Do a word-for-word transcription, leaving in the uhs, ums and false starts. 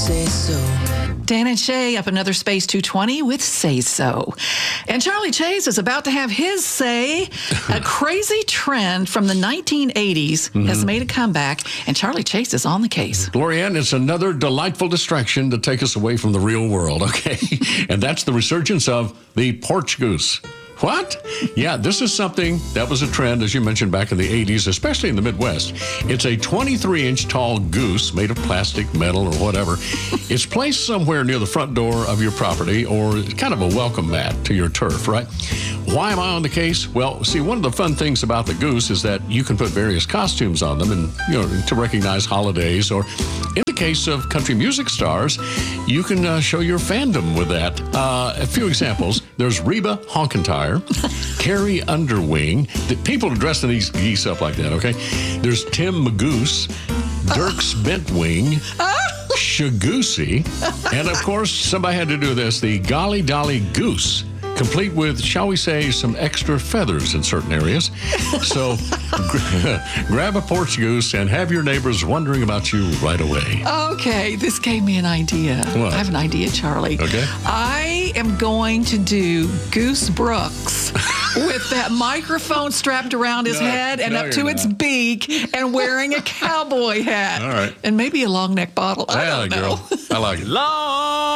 say so. Dan and Shay up another Space two twenty with Say So. And Charlie Chase is about to have his say. A crazy trend from the nineteen eighties mm-hmm. has made a comeback, and Charlie Chase is on the case. Glorianne, it's another delightful distraction to take us away from the real world, okay? And that's the resurgence of the porch goose. What? Yeah, this is something that was a trend, as you mentioned, back in the eighties, especially in the Midwest. It's a twenty-three inch tall goose made of plastic, metal, or whatever. It's placed somewhere near the front door of your property or kind of a welcome mat to your turf, right? Why am I on the case? Well, see, one of the fun things about the goose is that you can put various costumes on them and, you know, to recognize holidays, or in the case of country music stars, you can uh, show your fandom with that. Uh, a few examples. There's Reba Honkentire, Carrie Underwing. The people are dressing these geese up like that, okay? There's Tim Magoose, Dirks Bentwing, Shagoosey, and of course, somebody had to do this, the Golly Dolly Goose, complete with, shall we say, some extra feathers in certain areas. So grab a porch goose and have your neighbors wondering about you right away. Okay, this gave me an idea. What? I have an idea, Charlie. Okay. I am going to do Goose Brooks with that microphone strapped around his No, head and no, up to you're its not. beak and wearing a cowboy hat. All right. And maybe a long neck bottle. I Yeah, don't know. girl. I like it. Long